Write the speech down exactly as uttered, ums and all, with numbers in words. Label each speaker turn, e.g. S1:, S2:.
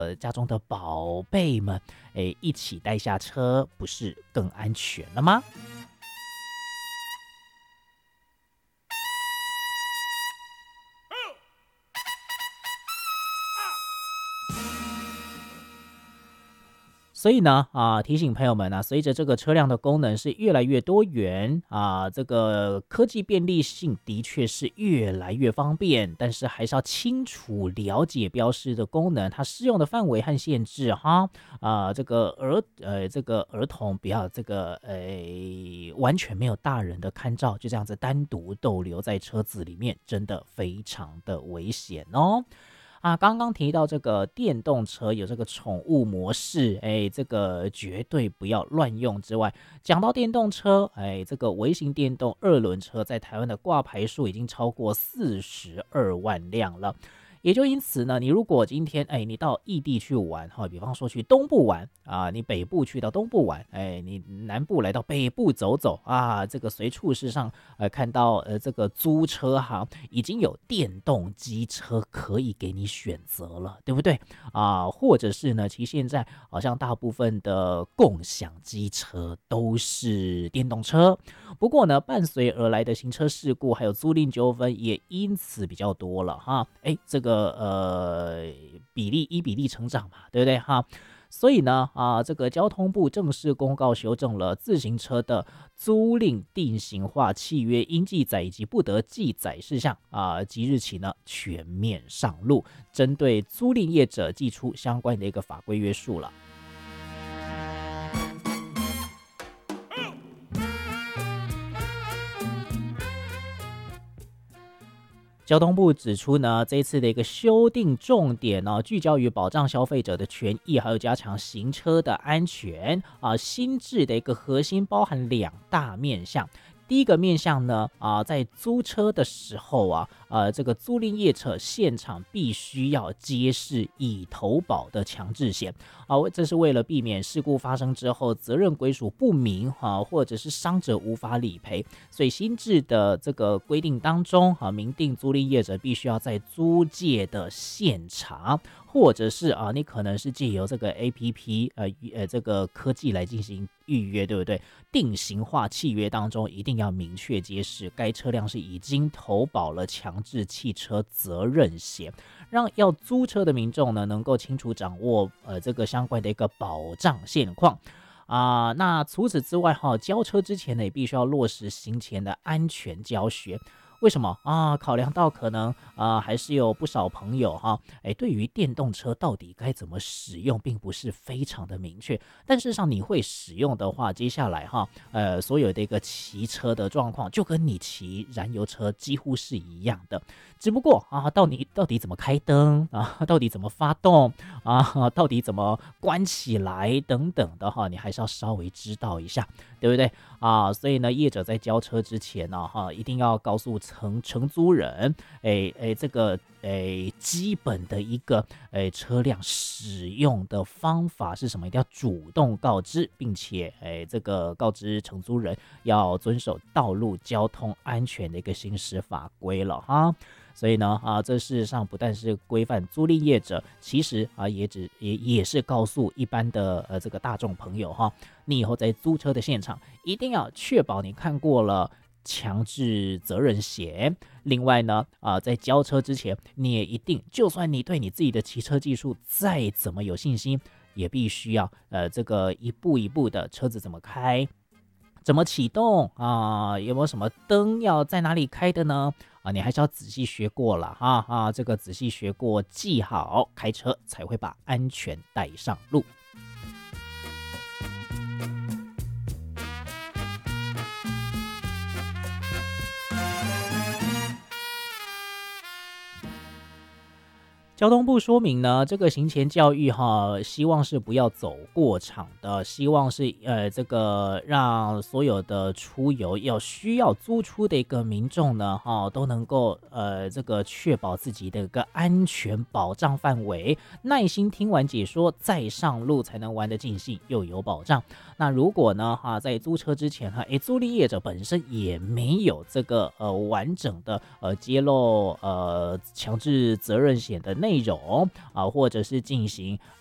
S1: 呃家中的宝贝们，哎，一起带下车，不是更安全了吗？所以呢，啊，提醒朋友们呢、啊，随着这个车辆的功能是越来越多元啊，这个科技便利性的确是越来越方便，但是还是要清楚了解标示的功能，它适用的范围和限制哈。啊，这个儿呃，这个儿童不要这个呃，完全没有大人的看照，就这样子单独逗留在车子里面，真的非常的危险哦。啊，刚刚提到这个电动车有这个宠物模式，哎，这个绝对不要乱用之外，讲到电动车，哎，这个微型电动二轮车在台湾的挂牌数已经超过四十二万辆了。也就因此呢，你如果今天哎，你到异地去玩哈，比方说去东部玩啊，你北部去到东部玩，哎，你南部来到北部走走啊，这个随处事上呃看到呃这个租车行已经有电动机车可以给你选择了，对不对啊？或者是呢，其实现在好像大部分的共享机车都是电动车，不过呢，伴随而来的行车事故还有租赁纠纷也因此比较多了哈。哎，这个呃比例依比例成长嘛，对不对哈？所以呢，啊，这个交通部正式公告修正了自行车的租赁定型化契约应记载以及不得记载事项啊，即日起呢全面上路，针对租赁业者寄出相关的一个法规约束了。交通部指出呢，这一次的一个修订重点呢、哦，聚焦于保障消费者的权益，还有加强行车的安全啊。新制的一个核心包含两大面向。第一个面向呢，啊，在租车的时候啊，呃，这个租赁业者现场必须要揭示已投保的强制险啊，这是为了避免事故发生之后责任归属不明啊，或者是伤者无法理赔，所以新制的这个规定当中啊，明定租赁业者必须要在租借的现场，或者是啊，你可能是借由这个 A P P 呃呃这个科技来进行预约，对不对？定型化契约当中一定要明确揭示该车辆是已经投保了强制汽车责任险，让要租车的民众呢能够清楚掌握呃这个相关的一个保障现况。啊、呃，那除此之外哈，交车之前呢也必须要落实行前的安全教学。为什么啊？考量到可能啊、呃，还是有不少朋友哈，哎，对于电动车到底该怎么使用，并不是非常的明确。但事实上，你会使用的话，接下来哈，呃，所有的一个骑车的状况，就跟你骑燃油车几乎是一样的。只不过啊，到底到底怎么开灯啊，到底怎么发动啊，到底怎么关起来等等的哈，你还是要稍微知道一下，对不对啊？所以呢，业者在交车之前呢，哈，一定要告诉承承租人，哎哎，这个哎基本的一个哎车辆使用的方法是什么，一定要主动告知，并且哎这个告知承租人要遵守道路交通安全的一个行驶法规了哈。所以呢，啊，这事实上不但是规范租赁业者，其实啊，也只也也是告诉一般的呃这个大众朋友哈，你以后在租车的现场一定要确保你看过了强制责任险。另外呢，啊，在交车之前，你也一定，就算你对你自己的骑车技术再怎么有信心，也必须要呃这个一步一步的车子怎么开。怎么启动啊？有没有什么灯要在哪里开的呢？啊，你还是要仔细学过了哈啊，这个仔细学过记好，开车才会把安全带上路。交通部说明呢，这个行前教育哈，希望是不要走过场的，希望是呃这个让所有的出游要需要租出的一个民众呢哈，都能够呃这个确保自己的一个安全保障范围，耐心听完解说再上路才能玩得尽兴又有保障。那如果呢哈在租车之前哈，诶租赁业者本身也没有这个呃完整的呃揭露呃强制责任险的内内容啊，或者是进行